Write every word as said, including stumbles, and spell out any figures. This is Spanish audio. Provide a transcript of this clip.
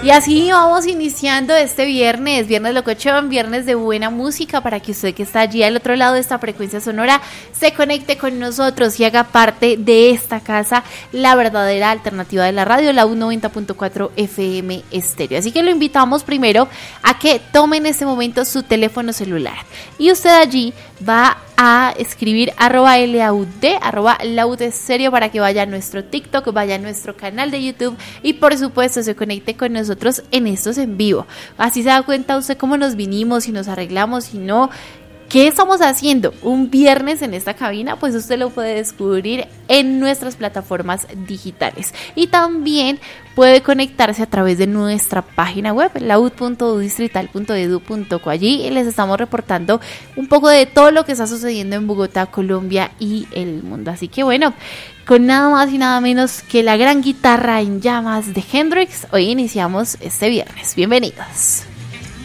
Y así vamos iniciando este viernes, viernes locochón, viernes de buena música, para que usted que está allí al otro lado de esta frecuencia sonora se conecte con nosotros y haga parte de esta casa, la verdadera alternativa de la radio, la U noventa punto cuatro F M Estéreo. Así que lo invitamos primero a que tome en este momento su teléfono celular y usted allí va a escribir arroba laud, arroba laud estéreo, para que vaya a nuestro TikTok, vaya a nuestro canal de YouTube y por supuesto se conecte con nosotros en estos en vivo. Así se da cuenta usted cómo nos vinimos, si nos arreglamos, si no, ¿qué estamos haciendo un viernes en esta cabina? Pues usted lo puede descubrir en nuestras plataformas digitales. Y también puede conectarse a través de nuestra página web, laud punto u distrital punto edu punto co. Allí les estamos reportando un poco de todo lo que está sucediendo en Bogotá, Colombia y el mundo. Así que bueno, con nada más y nada menos que la gran guitarra en llamas de Hendrix, hoy iniciamos este viernes. Bienvenidos.